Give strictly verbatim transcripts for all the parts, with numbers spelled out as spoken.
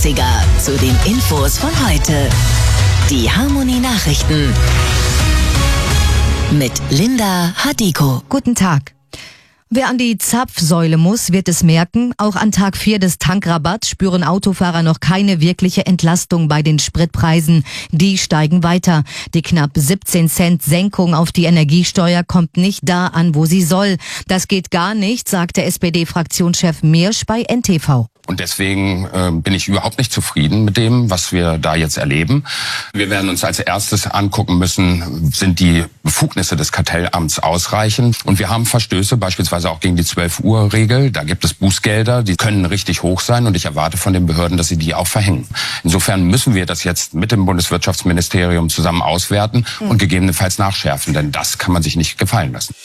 achtziger zu den Infos von heute. Die Harmony Nachrichten mit Linda Hadiko. Guten Tag. Wer an die Zapfsäule muss, wird es merken. Auch an Tag vier des Tankrabatts spüren Autofahrer noch keine wirkliche Entlastung bei den Spritpreisen. Die steigen weiter. Die knapp siebzehn Cent Senkung auf die Energiesteuer kommt nicht da an, wo sie soll. Das geht gar nicht, sagte S P D-Fraktionschef Miersch bei N T V. Und deswegen äh, bin ich überhaupt nicht zufrieden mit dem, was wir da jetzt erleben. Wir werden uns als erstes angucken müssen, sind die Befugnisse des Kartellamts ausreichend? Und wir haben Verstöße, beispielsweise auch gegen die zwölf Uhr Regel. Da gibt es Bußgelder, die können richtig hoch sein und ich erwarte von den Behörden, dass sie die auch verhängen. Insofern müssen wir das jetzt mit dem Bundeswirtschaftsministerium zusammen auswerten und gegebenenfalls nachschärfen, denn das kann man sich nicht gefallen lassen.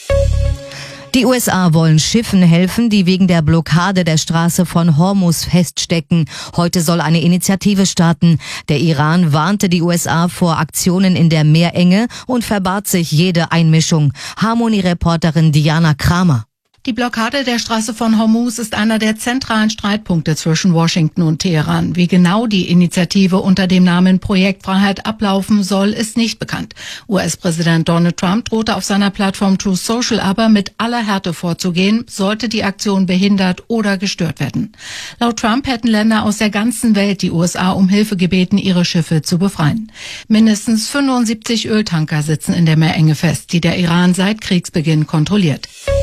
Die U S A wollen Schiffen helfen, die wegen der Blockade der Straße von Hormuz feststecken. Heute soll eine Initiative starten. Der Iran warnte die U S A vor Aktionen in der Meerenge und verbat sich jede Einmischung. Harmony-Reporterin Diana Kramer. Die Blockade der Straße von Hormuz ist einer der zentralen Streitpunkte zwischen Washington und Teheran. Wie genau die Initiative unter dem Namen Projekt Freiheit ablaufen soll, ist nicht bekannt. U S-Präsident Donald Trump drohte auf seiner Plattform Truth Social aber mit aller Härte vorzugehen, sollte die Aktion behindert oder gestört werden. Laut Trump hätten Länder aus der ganzen Welt die U S A um Hilfe gebeten, ihre Schiffe zu befreien. Mindestens fünfundsiebzig Öltanker sitzen in der Meerenge fest, die der Iran seit Kriegsbeginn kontrolliert.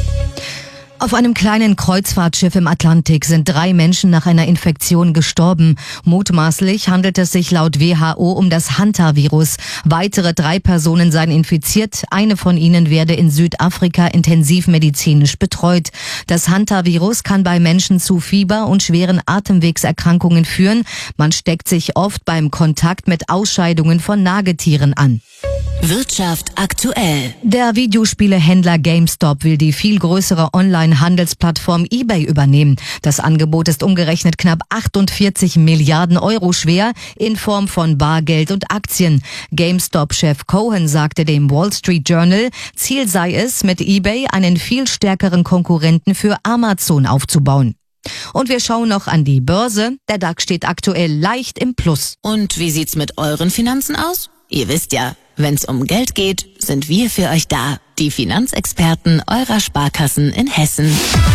Auf einem kleinen Kreuzfahrtschiff im Atlantik sind drei Menschen nach einer Infektion gestorben. Mutmaßlich handelt es sich laut W H O um das Hantavirus. Weitere drei Personen seien infiziert. Eine von ihnen werde in Südafrika intensivmedizinisch betreut. Das Hantavirus kann bei Menschen zu Fieber und schweren Atemwegserkrankungen führen. Man steckt sich oft beim Kontakt mit Ausscheidungen von Nagetieren an. Wirtschaft aktuell. Der Videospielehändler GameStop will die viel größere Online-Handelsplattform eBay übernehmen. Das Angebot ist umgerechnet knapp achtundvierzig Milliarden Euro schwer in Form von Bargeld und Aktien. GameStop-Chef Cohen sagte dem Wall Street Journal, Ziel sei es, mit eBay einen viel stärkeren Konkurrenten für Amazon aufzubauen. Und wir schauen noch an die Börse. Der DAX steht aktuell leicht im Plus. Und wie sieht's mit euren Finanzen aus? Ihr wisst ja, wenn's um Geld geht, sind wir für euch da. Die Finanzexperten eurer Sparkassen in Hessen.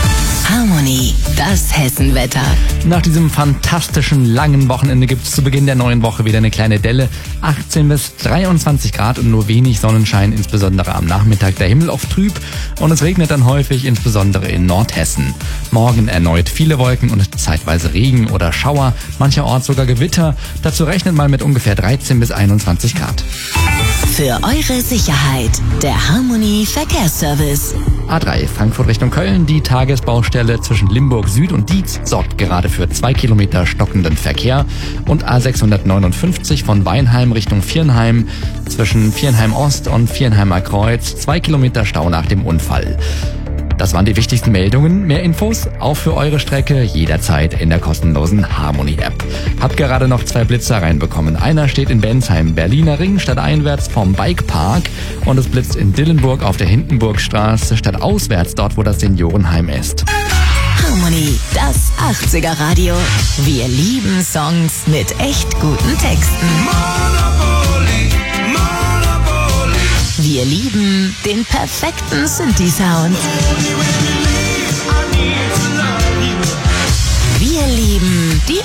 Harmony, das Hessenwetter. Nach diesem fantastischen langen Wochenende gibt es zu Beginn der neuen Woche wieder eine kleine Delle. achtzehn bis dreiundzwanzig Grad und nur wenig Sonnenschein, insbesondere am Nachmittag. Der Himmel oft trüb und es regnet dann häufig, insbesondere in Nordhessen. Morgen erneut viele Wolken und zeitweise Regen oder Schauer, mancherorts sogar Gewitter. Dazu rechnet man mit ungefähr dreizehn bis einundzwanzig Grad. Für eure Sicherheit, der Harmony Verkehrsservice. A drei Frankfurt Richtung Köln, die Tagesbaustelle zwischen Limburg Süd und Dietz sorgt gerade für zwei Kilometer stockenden Verkehr. Und A sechshundertneunundfünfzig von Weinheim Richtung Viernheim zwischen Viernheim Ost und Viernheimer Kreuz, zwei Kilometer Stau nach dem Unfall. Das waren die wichtigsten Meldungen. Mehr Infos auch für eure Strecke jederzeit in der kostenlosen Harmony-App. Hab gerade noch zwei Blitzer reinbekommen. Einer steht in Bensheim, Berliner Ring, stadteinwärts vom Bikepark. Und es blitzt in Dillenburg auf der Hindenburgstraße, stadtauswärts dort, wo das Seniorenheim ist. Harmony, das achtziger Radio. Wir lieben Songs mit echt guten Texten. Wir lieben den perfekten Synthi-Sound.